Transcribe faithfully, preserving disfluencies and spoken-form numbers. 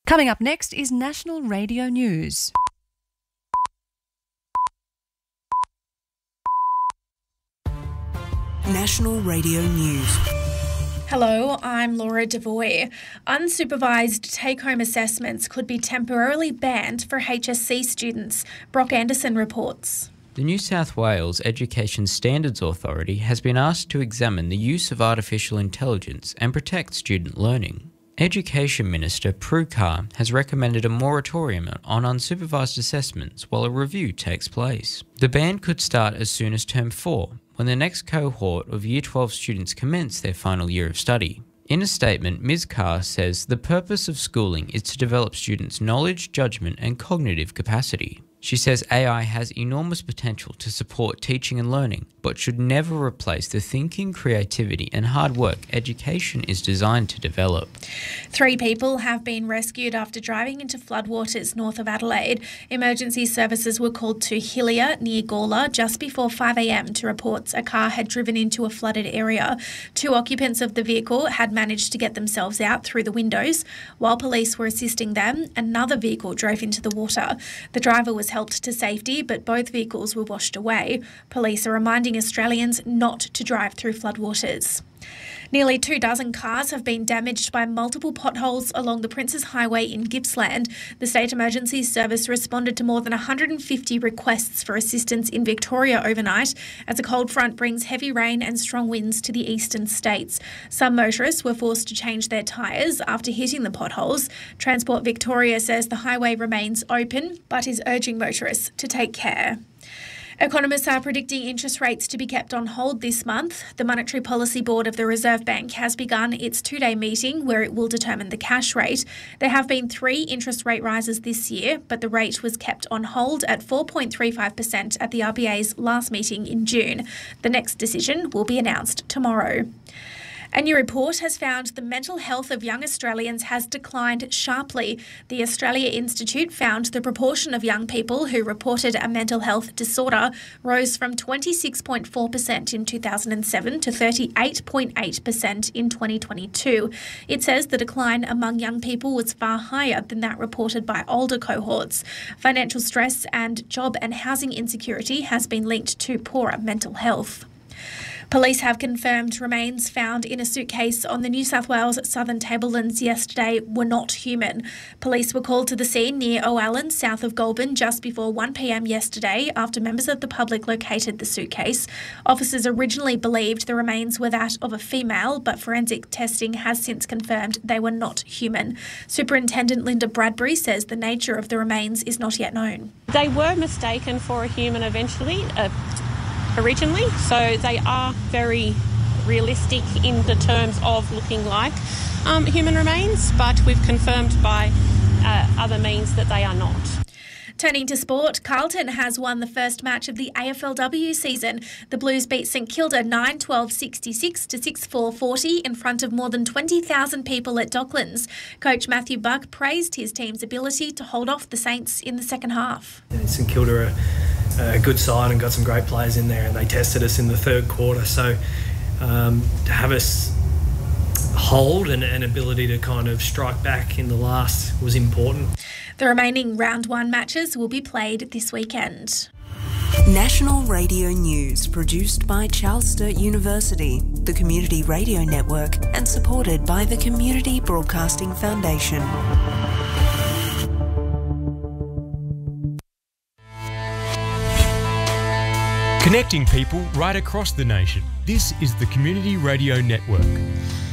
Coming up next is National Radio News. National Radio News. Hello, I'm Laura Devoy. Unsupervised take-home assessments could be temporarily banned for H S C students. Brock Anderson reports. The New South Wales Education Standards Authority has been asked to examine the use of artificial intelligence and protect student learning. Education Minister Prue Car has recommended a moratorium on unsupervised assessments while a review takes place. The ban could start as soon as term four, when the next cohort of Year twelve students commence their final year of study. In a statement, Miz Carr says the purpose of schooling is to develop students' knowledge, judgment and cognitive capacity. She says A I has enormous potential to support teaching and learning, but should never replace the thinking, creativity and hard work education is designed to develop. Three people have been rescued after driving into floodwaters north of Adelaide. Emergency services were called to Hillier near Gawler just before five a m to report a car had driven into a flooded area. Two occupants of the vehicle had managed to get themselves out through the windows. While police were assisting them, another vehicle drove into the water. The driver was helped to safety, but both vehicles were washed away. Police are reminding Australians not to drive through floodwaters. Nearly two dozen cars have been damaged by multiple potholes along the Princes Highway in Gippsland. The State Emergency Service responded to more than one hundred fifty requests for assistance in Victoria overnight as a cold front brings heavy rain and strong winds to the eastern states. Some motorists were forced to change their tyres after hitting the potholes. Transport Victoria says the highway remains open but is urging motorists to take care. Economists are predicting interest rates to be kept on hold this month. The Monetary Policy Board of the Reserve Bank has begun its two-day meeting where it will determine the cash rate. There have been three interest rate rises this year, but the rate was kept on hold at four point three five percent at the R B A's last meeting in June. The next decision will be announced tomorrow. A new report has found the mental health of young Australians has declined sharply. The Australia Institute found the proportion of young people who reported a mental health disorder rose from twenty-six point four percent in two thousand seven to thirty-eight point eight percent in twenty twenty-two. It says the decline among young people was far higher than that reported by older cohorts. Financial stress and job and housing insecurity has been linked to poorer mental health. Police have confirmed remains found in a suitcase on the New South Wales Southern Tablelands yesterday were not human. Police were called to the scene near O'Allen, south of Goulburn, just before one p m yesterday after members of the public located the suitcase. Officers originally believed the remains were that of a female, but forensic testing has since confirmed they were not human. Superintendent Linda Bradbury says the nature of the remains is not yet known. They were mistaken for a human eventually. Uh, originally, so they are very realistic in the terms of looking like um, human remains, but we've confirmed by uh, other means that they are not. Turning to sport, Carlton has won the first match of the A F L W season. The Blues beat St Kilda nine twelve sixty-six to six four forty in front of more than twenty thousand people at Docklands. Coach Matthew Buck praised his team's ability to hold off the Saints in the second half. Yeah, St Kilda are a good side and got some great players in there, and they tested us in the third quarter. So um, to have us hold and an ability to kind of strike back in the last was important. The remaining round one matches will be played this weekend. National Radio News, produced by Charles Sturt University, the Community Radio Network, and supported by the Community Broadcasting Foundation. Connecting people right across the nation. This is the Community Radio Network.